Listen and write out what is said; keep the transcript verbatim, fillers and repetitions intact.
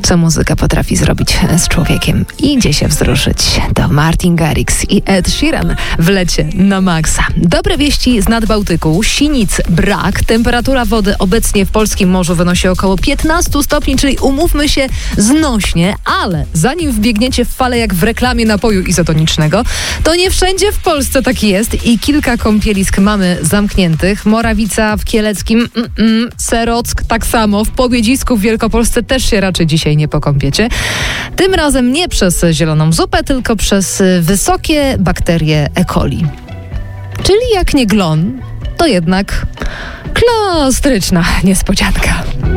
co muzyka potrafi zrobić z człowiekiem. Idzie się wzruszyć. To Martin Garrix i Ed Sheeran w lecie na maksa. Dobre wieści z Nadbałtyku. Sinic brak. Temperatura wody obecnie w polskim morzu wynosi około piętnaście stopni, czyli umówmy się znośnie, ale zanim wbiegniecie w falę jak w reklamie napoju izotonicznego, to nie wszędzie w Polsce tak jest i kilka kąpielisk mamy zamkniętych. Morawica w Kieleckim, mm, mm, Serock tak samo, w Pobiedzisku w Wielkopolsce też się raczej dzisiaj nie pokąpiecie. Tym razem nie przez zieloną zupę, tylko przez wysokie bakterie E. coli. Czyli jak nie glon, to jednak klostryczna niespodzianka.